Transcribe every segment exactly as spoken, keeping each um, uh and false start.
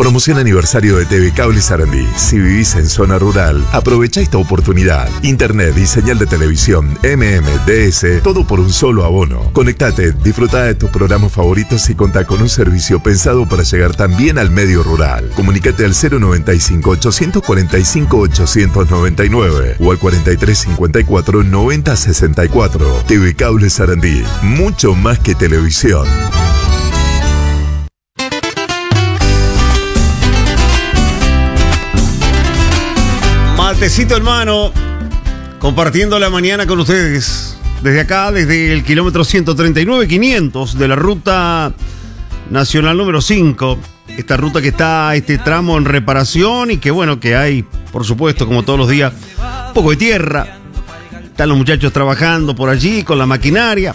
Promoción aniversario de T V Cable Sarandí. Si vivís en zona rural, aprovecha esta oportunidad. Internet y señal de televisión, M M, D S, todo por un solo abono. Conectate, disfruta de tus programas favoritos y contá con un servicio pensado para llegar también al medio rural. Comunicate al cero noventa y cinco, ochocientos cuarenta y cinco, ochocientos noventa y nueve o al cuarenta y tres cincuenta y cuatro, noventa sesenta y cuatro. T V Cable Sarandí. Mucho más que televisión. Matecito en mano, compartiendo la mañana con ustedes. Desde acá, desde el kilómetro ciento treinta y nueve, quinientos de la ruta nacional número cinco. Esta ruta que está, este tramo en reparación y que bueno, que hay, por supuesto, como todos los días, un poco de tierra. Están los muchachos trabajando por allí con la maquinaria.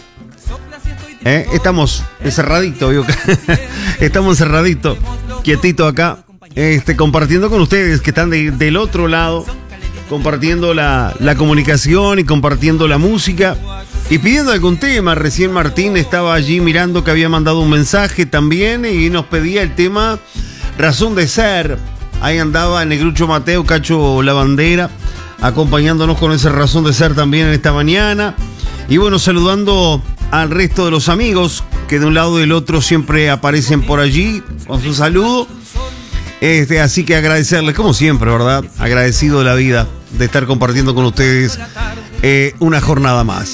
¿Eh? Estamos encerraditos, digo, estamos encerraditos, quietitos acá, este, compartiendo con ustedes que están de, del otro lado, compartiendo la, la comunicación y compartiendo la música y pidiendo algún tema. Recién Martín estaba allí mirando que había mandado un mensaje también y nos pedía el tema Razón de Ser. Ahí andaba Negrucho Mateo, Cacho La Bandera, acompañándonos con esa Razón de Ser también en esta mañana. Y bueno, saludando al resto de los amigos que de un lado y del otro siempre aparecen por allí con su saludo. Este, así que agradecerles, como siempre, ¿verdad? Agradecido de la vida de estar compartiendo con ustedes eh, una jornada más.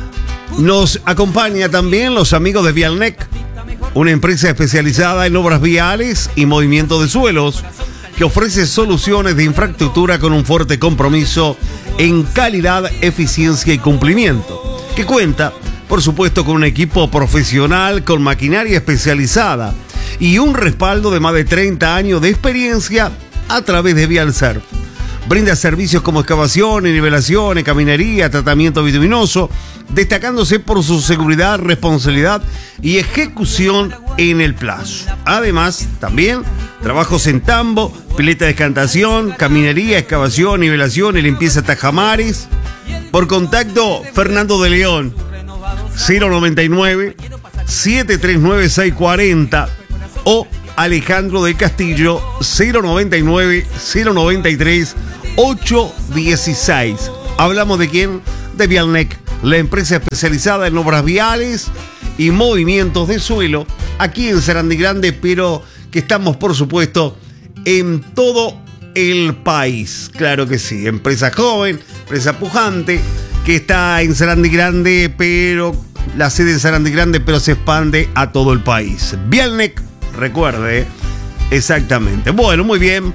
Nos acompaña también los amigos de Vialnec, una empresa especializada en obras viales y movimiento de suelos, que ofrece soluciones de infraestructura con un fuerte compromiso en calidad, eficiencia y cumplimiento, que cuenta, por supuesto, con un equipo profesional con maquinaria especializada y un respaldo de más de treinta años de experiencia a través de Vialserv. Brinda servicios como excavación, nivelación, caminería, tratamiento bituminoso, destacándose por su seguridad, responsabilidad y ejecución en el plazo. Además, también trabajos en tambo, pileta de escantación, caminería, excavación, nivelación y limpieza tajamares. Por contacto, Fernando de León, cero noventa y nueve, siete tres nueve, seis cuarenta o Alejandro del Castillo, cero noventa y nueve, cero noventa y tres, ocho dieciséis. ¿Hablamos de quién? De Vialnec, la empresa especializada en obras viales y movimientos de suelo aquí en Sarandí Grande, pero que estamos, por supuesto, en todo el país. Claro que sí, empresa joven, empresa pujante, que está en Sarandí Grande, pero la sede en Sarandí Grande, pero se expande a todo el país. Vialnec, recuerde, exactamente. Bueno, muy bien.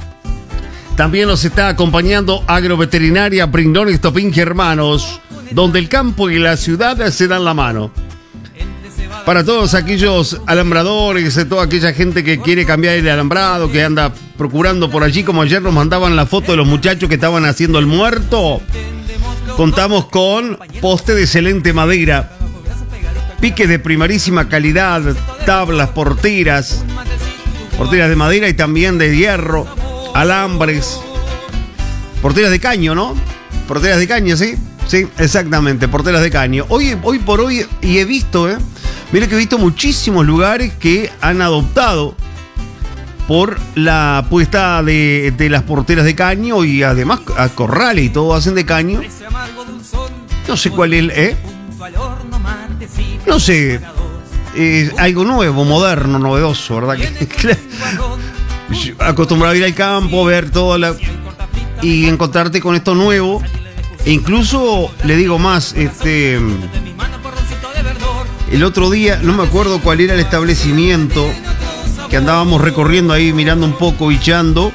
También nos está acompañando Agroveterinaria Brindón y Topinque Hermanos, donde el campo y la ciudad se dan la mano. Para todos aquellos alambradores, toda aquella gente que quiere cambiar el alambrado, que anda procurando por allí, como ayer nos mandaban la foto de los muchachos que estaban haciendo el muerto, contamos con poste de excelente madera, piques de primerísima calidad, tablas, porteras, porteras de madera y también de hierro, alambres, porteras de caño, ¿no? Porteras de caño, ¿sí? Sí, exactamente, porteras de caño. Hoy, hoy por hoy, y he visto, ¿eh? Mire que he visto muchísimos lugares que han adoptado por la puesta de, de las porteras de caño y además a corrales y todo hacen de caño. No sé cuál es, ¿eh? No sé, eh, algo nuevo, moderno, novedoso, ¿verdad? Acostumbrado a ir al campo, ver todo la... y encontrarte con esto nuevo. E incluso, le digo más, este... el otro día, no me acuerdo cuál era el establecimiento, que andábamos recorriendo ahí, mirando un poco, bichando.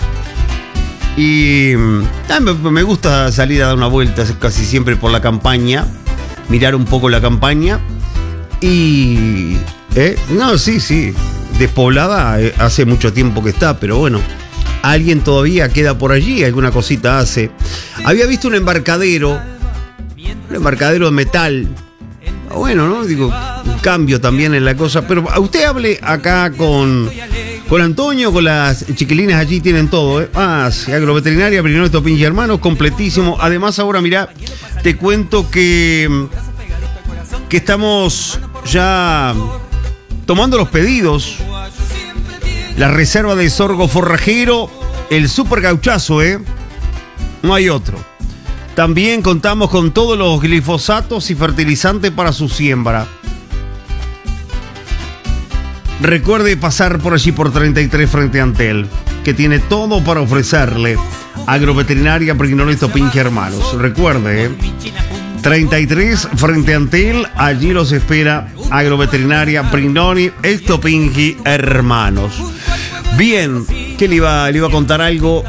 Y ah, me, me gusta salir a dar una vuelta casi siempre por la campaña, mirar un poco la campaña. Y... ¿eh? No, sí, sí, despoblada eh, hace mucho tiempo que está, pero bueno, alguien todavía queda por allí, alguna cosita hace. Había visto un embarcadero, un embarcadero de metal. Bueno, ¿no? Digo, un cambio también en la cosa. Pero a usted hable acá con, con Antonio, con las chiquilinas allí tienen todo, ¿eh? Ah, sí, Agroveterinaria, Brindón y Topinque Hermanos, completísimo. Además, ahora, mirá, te cuento que, que estamos ya tomando los pedidos La reserva de sorgo forrajero, el super gauchazo, ¿eh? No hay otro. También contamos con todos los glifosatos y fertilizantes para su siembra. Recuerde pasar por allí por treinta y tres frente a Antel, que tiene todo para ofrecerle. Agroveterinaria Prignoni Topingi Hermanos. Recuerde, ¿eh? treinta y tres frente a Antel, allí los espera Agroveterinaria Prignoni Topingi Hermanos. Bien, ¿qué le iba, le iba a contar algo?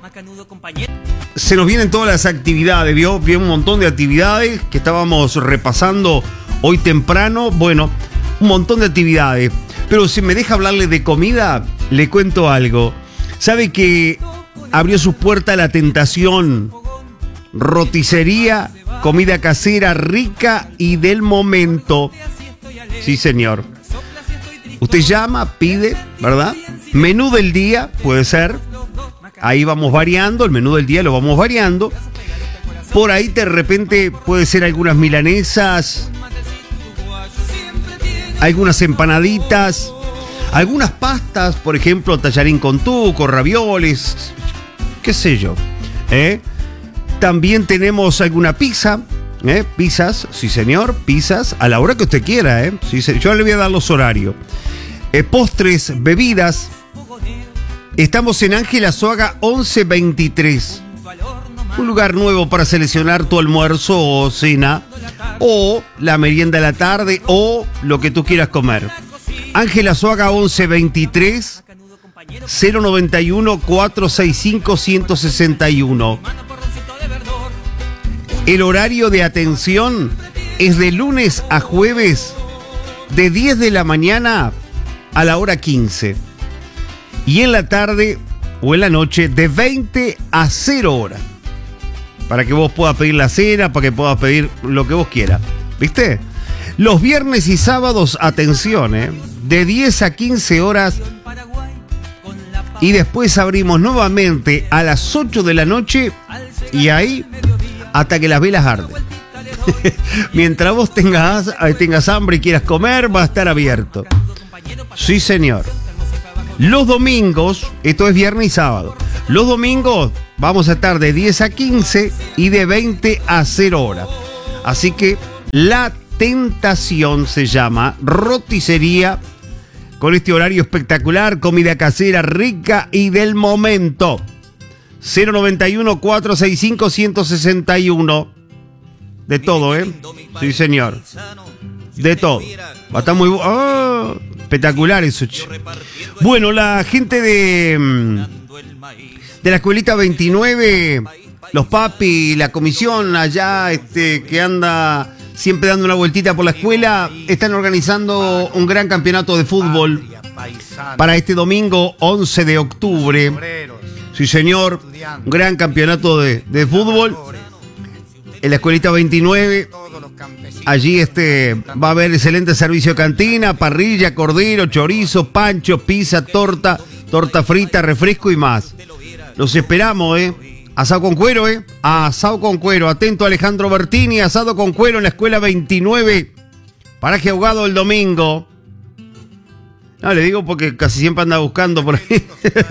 Se nos vienen todas las actividades, ¿vio? Vi un montón de actividades que estábamos repasando hoy temprano. Bueno, un montón de actividades. Pero si me deja hablarle de comida, le cuento algo. ¿Sabe que abrió sus puertas La Tentación? Roticería, comida casera rica y del momento. Sí, señor. Usted llama, pide, ¿verdad? Menú del día, puede ser. Ahí vamos variando, el menú del día lo vamos variando. Por ahí de repente puede ser algunas milanesas, algunas empanaditas, algunas pastas, por ejemplo, tallarín con tuco, ravioles, qué sé yo. ¿eh? También tenemos alguna pizza, ¿eh? pizzas, sí señor, pizzas, a la hora que usted quiera. ¿eh? Sí, yo le voy a dar los horarios. Eh, postres, bebidas. Estamos en Ángel Azuaga once veintitrés. Un lugar nuevo para seleccionar tu almuerzo o cena, o la merienda de la tarde, o lo que tú quieras comer. Ángel Azuaga once veintitrés, cero noventa y uno, cuatrocientos sesenta y cinco, ciento sesenta y uno. El horario de atención es de lunes a jueves, de diez de la mañana a la hora quince. Y en la tarde o en la noche de veinte a cero horas. Para que vos puedas pedir la cena, para que puedas pedir lo que vos quieras. ¿Viste? Los viernes y sábados, atención, ¿eh? de diez a quince horas. Y después abrimos nuevamente a las ocho de la noche. Y ahí hasta que las velas arden. Mientras vos tengas, tengas hambre y quieras comer, va a estar abierto. Sí, señor. Los domingos, esto es viernes y sábado, los domingos vamos a estar de diez a quince y de veinte a cero horas. Así que La Tentación se llama roticería, con este horario espectacular, comida casera rica y del momento. cero noventa y uno, cuatrocientos sesenta y cinco, ciento sesenta y uno. De todo, ¿eh? Sí, señor. De todo. Va a estar muy bueno. Oh, espectacular eso. Bueno, la gente de, de la escuelita veintinueve, los papi, la comisión allá este, que anda siempre dando una vueltita por la escuela, están organizando un gran campeonato de fútbol para este domingo once de octubre. Sí, señor. Un gran campeonato de, de fútbol en la escuelita veintinueve. Allí este, va a haber excelente servicio de cantina, parrilla, cordero, chorizo, pancho, pizza, torta, torta frita, refresco y más. Los esperamos, ¿eh? Asado con cuero, ¿eh? Asado con cuero. Atento Alejandro Bertini, asado con cuero en la escuela veintinueve. Paraje Ahogado el domingo. No, le digo porque casi siempre anda buscando por ahí.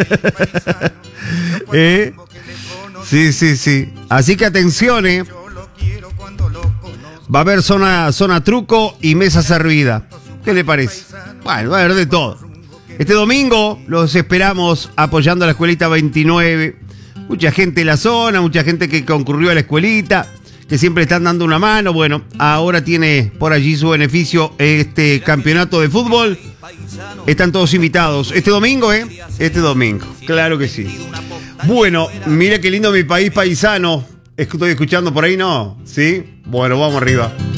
¿Eh? Sí, sí, sí. Así que atención, ¿eh? Va a haber zona, zona truco y mesa servida. ¿Qué le parece? Bueno, va a haber de todo. Este domingo los esperamos apoyando a la escuelita veintinueve. Mucha gente en la zona, mucha gente que concurrió a la escuelita, que siempre están dando una mano. Bueno, ahora tiene por allí su beneficio este campeonato de fútbol. Están todos invitados. Este domingo, ¿eh? Este domingo. Claro que sí. Bueno, mira qué lindo mi país paisano. Estoy escuchando por ahí, ¿no? ¿Sí? Bueno, vamos arriba.